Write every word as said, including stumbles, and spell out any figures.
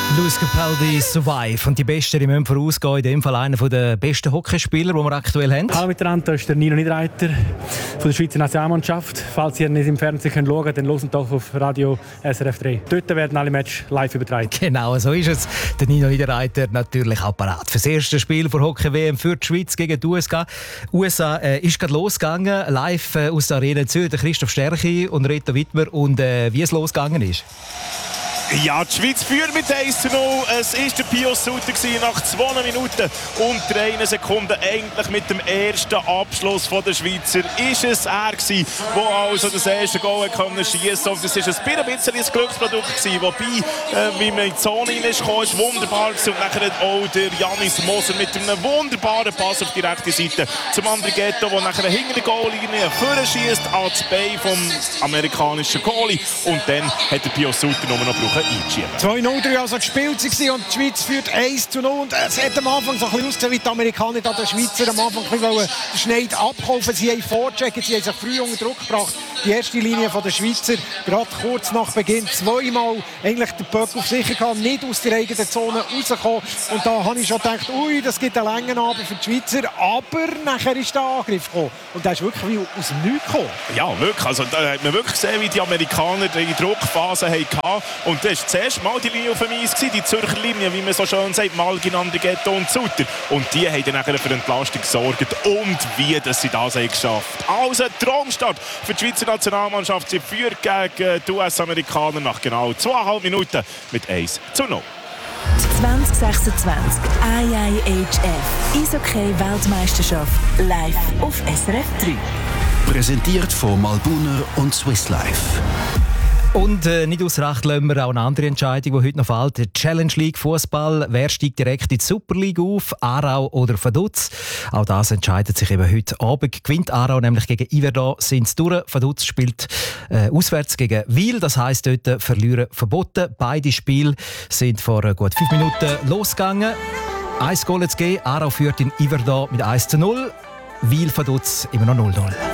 Luis Capaldi, Survive. Und die Besten, die müssen vorausgehen. In dem Fall einer der besten Hockeyspieler, die wir aktuell haben. Hallo miteinander, das ist der Nino Niederreiter von der Schweizer Nationalmannschaft. Falls ihr nicht im Fernsehen schauen könnt, dann hört doch auf Radio S R F drei. Dort werden alle Matches live übertragen. Genau, so ist es. Der Nino Niederreiter natürlich auch parat. Für das erste Spiel der Hockey-W M für die Schweiz gegen die U S A. U S A äh, ist gerade losgegangen, live äh, aus der Arena in Zürich. Christoph Stärchi und Reto Wittmer. Und äh, wie es losgegangen ist? Ja, die Schweiz führt mit eins zu null. Es war der Pius Suter nach zwei Minuten und drei Sekunden. Eigentlich mit dem ersten Abschluss der Schweizer ist es er gewesen, der also das erste Goal konnte schiessen. Das war ein bisschen ein Glücksprodukt gewesen. Wobei, äh, wie man in die Zone hineinkam, ist wunderbar gewesen. Und nachher hat auch der Janis Moser mit einem wunderbaren Pass auf die rechte Seite zum Andrighetto, der nachher hinter der Goallinie vorschießt an das Bein vom amerikanischen Goalie. Und dann hat der Pius Suter nur noch gebraucht. zwei null drei also gespielt war und die Schweiz führt eins zu null. Und es hat am Anfang so ein bisschen ausgesehen, wie die Amerikaner da den Schweizer am Anfang ein bisschen den Schneid abkaufen. Sie haben vorgecheckt, sie haben sich früh unter Druck gebracht. Die erste Linie der Schweizer, gerade kurz nach Beginn, zweimal eigentlich den Böck auf sicher gehabt, nicht aus der eigenen Zone rausgekommen. Und da habe ich schon gedacht, ui, das gibt einen langen Abend für die Schweizer. Aber nachher ist der Angriff gekommen. Und der ist wirklich wie aus dem Nichts gekommen. Ja, wirklich. Also, da hat man wirklich gesehen, wie die Amerikaner die Druckphase hatten. Und das war das erste Mal die Linie auf dem Eis, die Zürcher Linie, wie man so schön sagt, Malgin, Andrighetto und Suter. Und die haben dann nachher für Entlastung gesorgt. Und wie dass sie das haben geschafft. Also ein Traumstart für die Schweizer Nationalmannschaft. Sie führt gegen die U S-Amerikaner nach genau zweieinhalb Minuten mit eins zu null. zwanzig sechsundzwanzig I I H F Eishockey-Weltmeisterschaft live auf S R F drei. Präsentiert von Malbuner und Swiss Life. Und äh, nicht ausser Acht lassen wir auch eine andere Entscheidung, die heute noch fällt. Die Challenge League Fußball. Wer steigt direkt in die Super League auf? Aarau oder Vaduz? Auch das entscheidet sich eben heute Abend. Gewinnt Aarau nämlich gegen Yverdon, sind sie durch. Vaduz spielt äh, auswärts gegen Wil. Das heisst, dort verlieren verboten. Beide Spiele sind vor äh, gut fünf Minuten losgegangen. Ein Goal jetzt gegeben. Aarau führt in Yverdon mit eins zu null. Wil Vaduz immer noch null null.